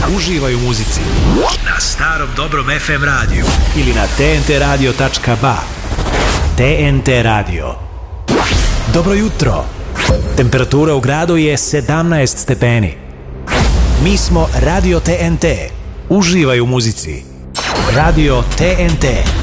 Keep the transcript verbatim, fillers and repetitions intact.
Uživaj u muzici na starom dobrom ef em radiju ili na te en te radio tačka ba. T N T Radio. Dobro jutro. Temperatura u gradu je sedamnaest stepeni. Mi smo Radio T N T. Uživaj u muzici. Radio T N T.